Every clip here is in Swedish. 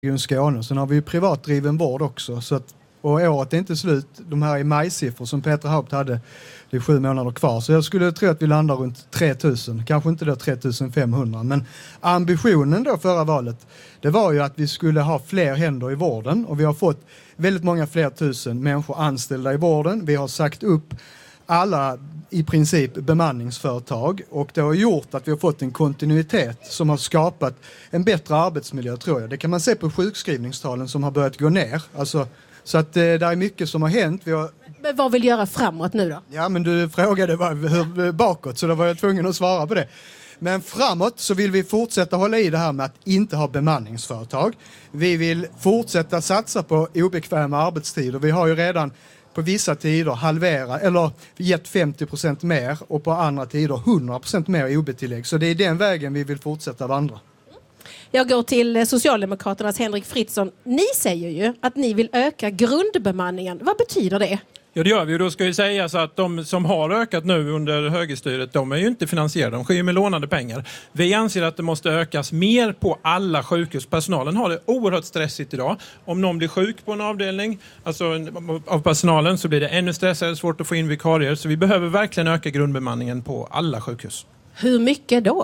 Region Skåne. Sen har vi ju privatdriven vård också. Så att, och året är inte slut. De här är majsiffror som Petra Haupt hade. Det är 7 månader kvar. Så jag skulle tro att vi landar runt 3000. Kanske inte då 3500. Men ambitionen då förra valet, det var ju att vi skulle ha fler händer i vården. Och vi har fått väldigt många fler tusen människor anställda i vården. Vi har sagt upp alla i princip bemanningsföretag, och det har gjort att vi har fått en kontinuitet som har skapat en bättre arbetsmiljö, tror jag. Det kan man se på sjukskrivningstalen som har börjat gå ner. Alltså, så att det är mycket som har hänt. Men vad vill göra framåt nu då? Ja, men du frågade hur bakåt, så då var jag tvungen att svara på det. Men framåt så vill vi fortsätta hålla i det här med att inte ha bemanningsföretag. Vi vill fortsätta satsa på obekväma arbetstider. Vi har ju redan på vissa tider gett 50% mer, och på andra tider 100% mer OB-tillägg. Så det är den vägen vi vill fortsätta vandra. Jag går till Socialdemokraternas Henrik Fritzon. Ni säger ju att ni vill öka grundbemanningen. Vad betyder det? Ja, det gör vi. Och då ska ju säga så att de som har ökat nu under högerstyret, de är ju inte finansierade. De sker ju med lånade pengar. Vi anser att det måste ökas mer på alla sjukhus. Personalen har det oerhört stressigt idag. Om någon blir sjuk på en avdelning, alltså av personalen, så blir det ännu stressigare, svårt att få in vikarier. Så vi behöver verkligen öka grundbemanningen på alla sjukhus. Hur mycket då?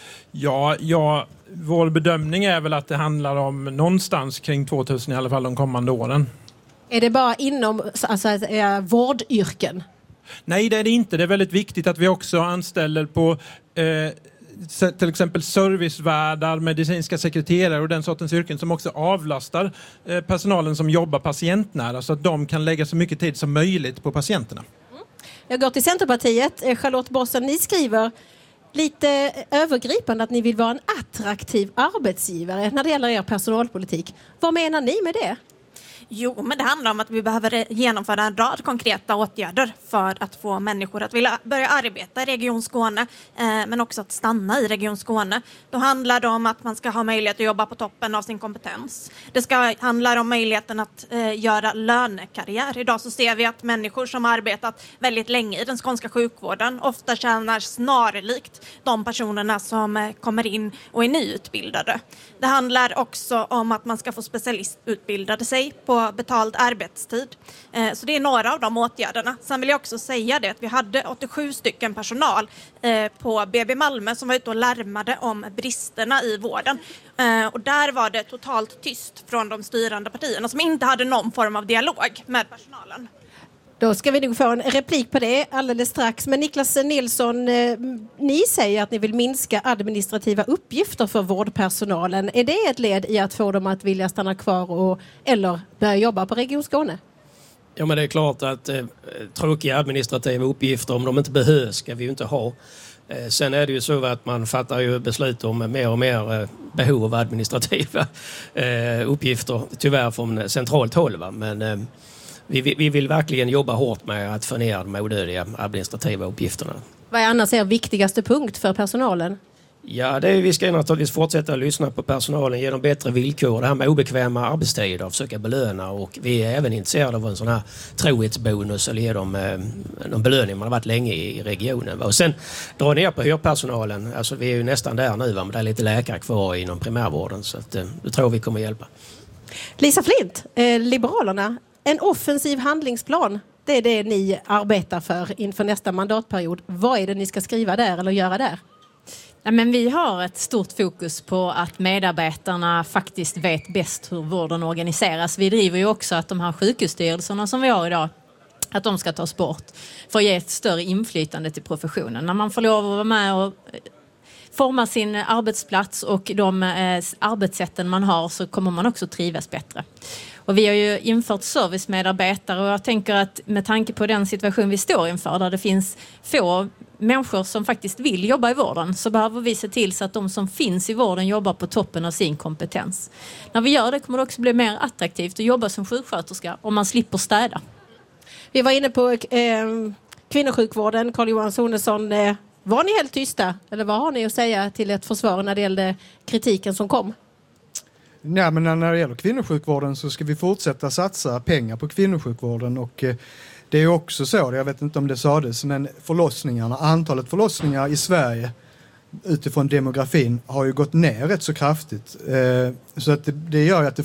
Ja, vår bedömning är väl att det handlar om någonstans kring 2000 i alla fall de kommande åren. Är det bara inom vårdyrken? Nej, det är det inte. Det är väldigt viktigt att vi också anställer på till exempel servicevärdar, medicinska sekreterare och den sortens yrken som också avlastar personalen som jobbar patientnära, så att de kan lägga så mycket tid som möjligt på patienterna. Jag går till Centerpartiet. Charlotte Bossen, ni skriver lite övergripande att ni vill vara en attraktiv arbetsgivare när det gäller er personalpolitik. Vad menar ni med det? Jo, men det handlar om att vi behöver genomföra en rad konkreta åtgärder för att få människor att vilja börja arbeta i Region Skåne, men också att stanna i Region Skåne. Då handlar det om att man ska ha möjlighet att jobba på toppen av sin kompetens. Det ska handla om möjligheten att göra lönekarriär. Idag så ser vi att människor som har arbetat väldigt länge i den skånska sjukvården ofta tjänar snarlikt de personerna som kommer in och är nyutbildade. Det handlar också om att man ska få specialistutbildade sig på betald arbetstid. Så det är några av de åtgärderna. Sen vill jag också säga det att vi hade 87 stycken personal på BB Malmö som var ute och larmade om bristerna i vården. Och där var det totalt tyst från de styrande partierna som inte hade någon form av dialog med personalen. Då ska vi nog få en replik på det alldeles strax. Men Niklas Nilsson, ni säger att ni vill minska administrativa uppgifter för vårdpersonalen. Är det ett led i att få dem att vilja stanna kvar eller börja jobba på Region Skåne? Ja, men det är klart att tråkiga administrativa uppgifter, om de inte behövs, ska vi ju inte ha. Sen är det ju så att man fattar ju beslut om mer och mer behov av administrativa uppgifter, tyvärr från centralt håll. Va? Men vi vill verkligen jobba hårt med att få ner de onödiga administrativa uppgifterna. Vad är annars er viktigaste punkt för personalen? Ja, vi ska naturligtvis fortsätta att lyssna på personalen, ge dem bättre villkor. Det här med obekväma arbetstider och försöka belöna. Och vi är även intresserade av en sån här trohetsbonus eller ge dem en belöning. Man har varit länge i regionen. Och sen dra ner på hyrpersonalen. Alltså vi är ju nästan där nu, men det är lite läkare kvar inom primärvården. Så att, det tror vi kommer hjälpa. Lisa Flint, Liberalerna. En offensiv handlingsplan, det är det ni arbetar för inför nästa mandatperiod. Vad är det ni ska skriva där eller göra där? Ja, men vi har ett stort fokus på att medarbetarna faktiskt vet bäst hur vården organiseras. Vi driver ju också att de här sjukhusstyrelserna som vi har idag, att de ska tas bort för att ge ett större inflytande till professionen. När man får lov att vara med och forma sin arbetsplats och de arbetssätten man har, så kommer man också trivas bättre. Och vi har ju infört servicemedarbetare, och jag tänker att med tanke på den situation vi står inför, där det finns få människor som faktiskt vill jobba i vården, så behöver vi se till så att de som finns i vården jobbar på toppen av sin kompetens. När vi gör det kommer det också bli mer attraktivt att jobba som sjuksköterska om man slipper städa. Vi var inne på kvinnosjukvården. Carl-Johan Sonesson, var ni helt tysta? Eller vad har ni att säga till ett försvar när det gällde kritiken som kom? Nej, men när det gäller kvinnosjukvården så ska vi fortsätta satsa pengar på kvinnosjukvården, och det är också så, jag vet inte om det sades, men antalet förlossningar i Sverige utifrån demografin har ju gått ner rätt så kraftigt. Så att det gör ju att det